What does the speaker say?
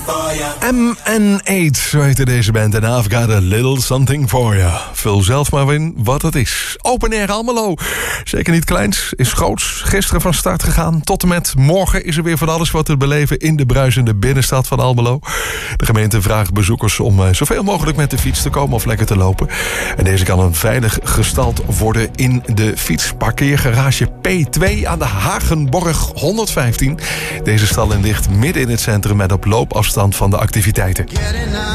MN8, zo heette deze band. En I've got a little something for you. Vul zelf maar in wat het is. Open Air Almelo. Zeker niet kleins, is groots. Gisteren van start gegaan. Tot en met morgen is er weer van alles wat te beleven in de bruisende binnenstad van Almelo. De gemeente vraagt bezoekers om zoveel mogelijk met de fiets te komen of lekker te lopen. En deze kan een veilig gestald worden in de fietsparkeergarage P2 aan de Hagenborg 115. Deze stalling ligt midden in het centrum met op loopafstand van de activiteiten.